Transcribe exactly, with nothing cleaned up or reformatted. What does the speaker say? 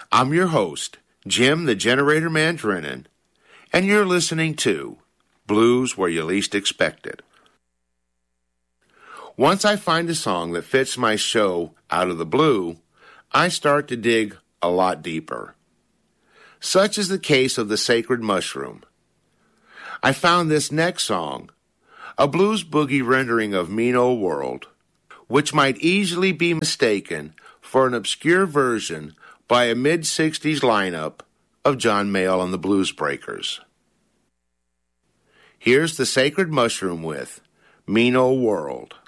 I'm your host, Jim the Generator Man Drennan, and you're listening to Blues Where You Least Expect It. Once I find a song that fits my show out of the blue, I start to dig a lot deeper. Such is the case of the Sacred Mushroom. I found this next song, a blues boogie rendering of Mean Old World, which might easily be mistaken for an obscure version by a mid-sixties lineup of John Mayall and the Blues Breakers. Here's the Sacred Mushroom with Mean Old World.